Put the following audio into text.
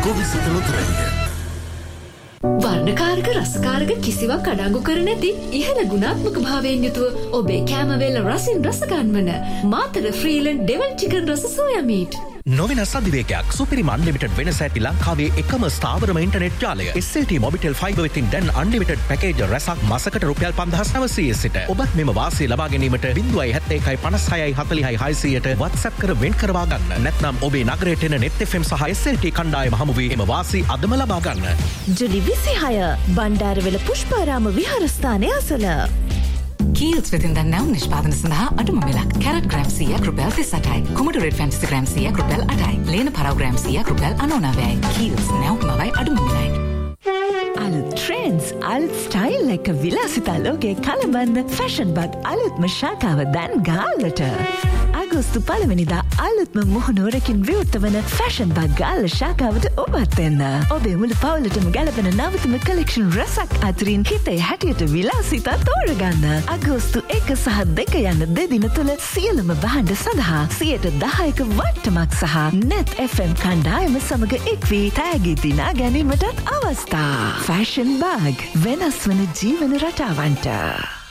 ගොවිසත ලොතරැයිය. වර්ණකාරක රසකාරක කිසිවක් අඩංගු කර නැති ඉහළ ගුණාත්මක භාවයෙන් යුතුව ඔබේ කෑමවේල රසින් රස ගන්වන මාතර ෆ්‍රීලන්ඩ් ඩෙවල් චිකන් රස සෝයා මීට්. නොවෙන සදිවේකයක් සුපිරිම අන්ලිමිටඩ් වෙනස ඇති ලංකාවේ එකම ස්ථාවරම ඉන්ටර්නෙට් ජාලය. SLT මොබිටෙල් ෆයිබර් වෙතින් දැන් අන්ලිමිටඩ් පැකේජ් රැසක් මාසකට රුපියල් 5900 සිට. ඔබත් මෙම වාසිය ලබා ගැනීමට 071 56 46 600ට WhatsApp කර වෙන් කරවා ගන්න. නැත්නම් ඔබේ නගරයට එන net FM සහ SLT කණ්ඩායම හමු වී එම වාසි අදම ලබා ගන්න. ජුලි 26 බණ්ඩාරවෙල පුෂ්පාරාම විහාරස්ථානයේ අසල. Kiehl's වෙතින් දැන් නැවුම් නිෂ්පාදන සඳහා අඩුම මිලක්. කැරට් ග්‍රෑම් 100ක් රුපියල් 38යි. කොමඩෝ රෙඩ් ෆැන්ටසි ග්‍රෑම් 100ක් රුපියල් 8යි. ලේන පරාව ග්‍රෑම් 100ක් රුපියල් 99යි. Kiehl's නැවුම්මවයි අඩුම මිලයි. අලුත් ට්‍රෙන්ඩ්ස් අලුත් ස්ටයිල් එක විලාසිතා ලෝකයේ කලබන්න ෆැෂන් බග් අලුත්ම ශාඛාව දැන් ගාල්ලට. අගෝස්තු 1 වෙනිදා අලුත්ම මුහුණුවරකින් විවෘත වන ෆැෂන් බග් ගාල්ල ශාඛාවට ඔබත් එන්න. ඔබේ මුළු පවුලටම ගැලපෙන නවතම කලෙක්ෂන් රසක් අතරින් හිතේ හැටියට විලාසිතා තෝරගන්න. අගෝස්තු 1 සහ 2 යන දෙදින තුල සියලුම භාණ්ඩ සඳහා 10%ක වට්ටමක් සහ net FM කණ්ඩායම සමග එක්වී තෑගි දිනා ගැනීමටත් අවස්ථා. ෆැෂන් බග් වෙනස් වන ජීවන රටාවන්ට.